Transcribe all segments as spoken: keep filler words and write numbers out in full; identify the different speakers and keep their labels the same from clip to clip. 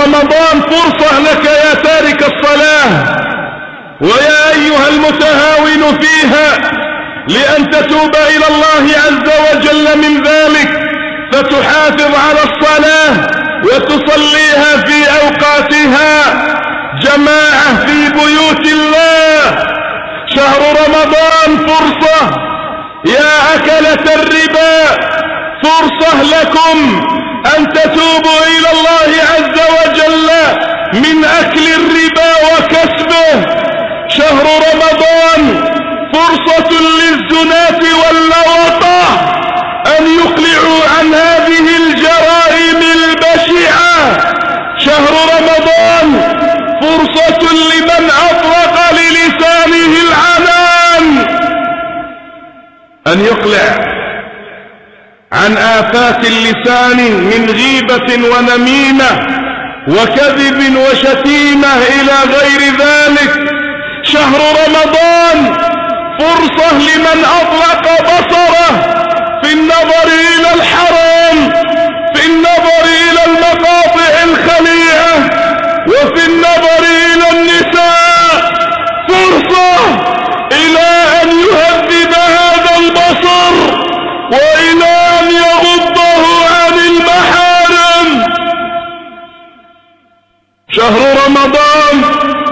Speaker 1: رمضان فرصة لك يا تارك الصلاة ويا أيها المتهاون فيها لأن تتوب إلى الله عز وجل من ذلك، فتحافظ على الصلاة وتصليها في أوقاتها جماعة في بيوت الله. شهر رمضان فرصة يا أكلة الربا، فرصة لكم أن تتوبوا إلى الله عز وجل من أكل الربا وكسبه. شهر رمضان فرصة للزناة واللواطة أن يقلعوا عن هذه الجرائم البشعة. شهر رمضان فرصة لمن أطلق للسانه العنان أن يقلع عن آفات اللسان من غيبة ونميمة وكذب وشتيمة إلى غير ذلك. شهر رمضان فرصة لمن أطلق بصره في النظر إلى الحرام، في النظر إلى المقاطع الخليعة، وفي النظر إلى النساء، فرصة إلى أن يهذب هذا البصر وإلى أن يغضه عن المحارم. شهر رمضان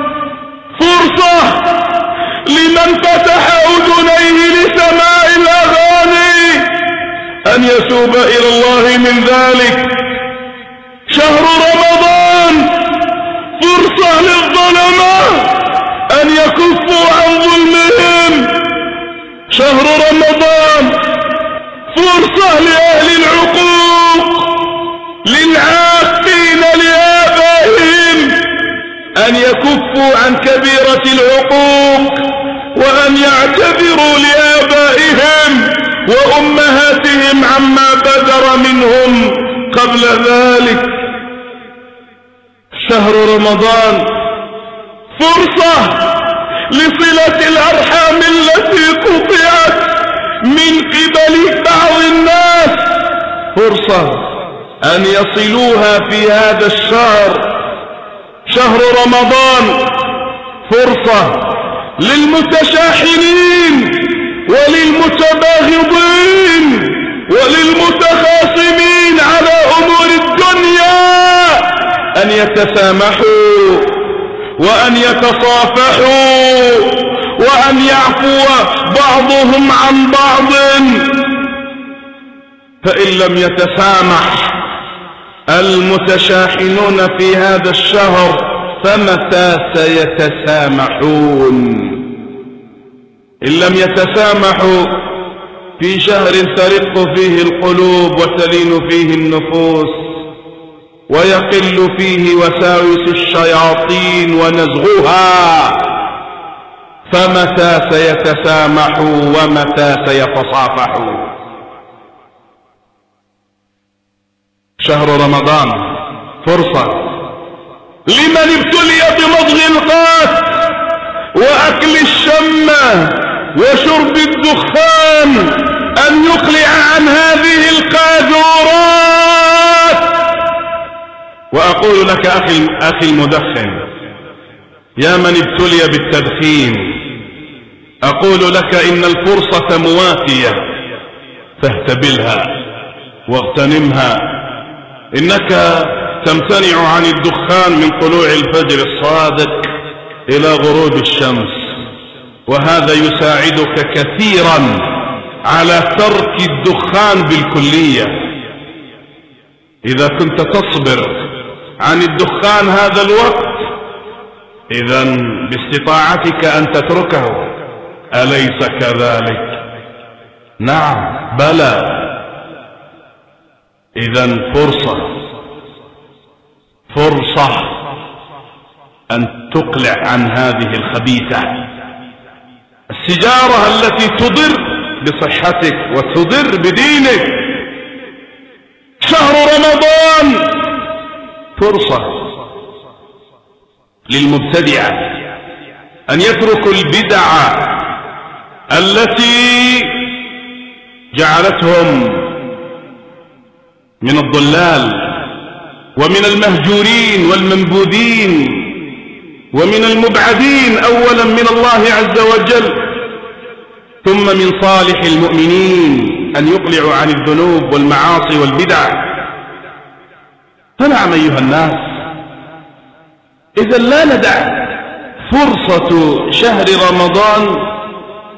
Speaker 1: فرصة لمن فتح أذنيه لسماع الأغاني أن يتوب إلى الله من ذلك. شهر رمضان فرصة للظلمة أن يكفوا عن ظلمهم. شهر رمضان فرصة لأهل العقوق للعاقين لآبائهم أن يكفوا عن كبيرة العقوق وأن يعتذروا لآبائهم وأمهاتهم عما بدر منهم قبل ذلك. شهر رمضان فرصة لصلة الأرحام التي قطعت من قبل بعض الناس، فرصة أن يصلوها في هذا الشهر. شهر رمضان فرصة للمتشاحنين وللمتباغضين وللمتخاصمين على أمور الدنيا أن يتسامحوا وأن يتصافحوا وأن يعفو بعضهم عن بعض. فإن لم يتسامح المتشاحنون في هذا الشهر فمتى سيتسامحون؟ إن لم يتسامحوا في شهر ترق فيه القلوب وتلين فيه النفوس ويقل فيه وساوس الشياطين ونزغها، فمتى سيتسامحوا ومتى سيتصافحوا؟ شهر رمضان فرصة لمن ابتلي بمضغ القات وأكل الشمة وشرب الدخان أن يقلع عن هذه القاذورات. وأقول لك أخي, أخي المدخن يا من ابتلي بالتدخين، أقول لك إن الفرصة مواتية فاهتبلها واغتنمها. إنك تمتنع عن الدخان من طلوع الفجر الصادق إلى غروب الشمس، وهذا يساعدك كثيرا على ترك الدخان بالكلية. إذا كنت تصبر عن الدخان هذا الوقت إذن باستطاعتك أن تتركه، أليس كذلك؟ نعم بلى. إذن فرصة فرصة أن تقلع عن هذه الخبيثة السجارة التي تضر بصحتك وتضر بدينك. شهر رمضان فرصة للمبتدعة أن يتركوا البدع التي جعلتهم من الضلال ومن المهجورين والمنبوذين ومن المبعدين أولا من الله عز وجل، ثم من صالح المؤمنين أن يقلعوا عن الذنوب والمعاصي والبدع. فنعم أيها الناس، إذا لا ندع فرصة شهر رمضان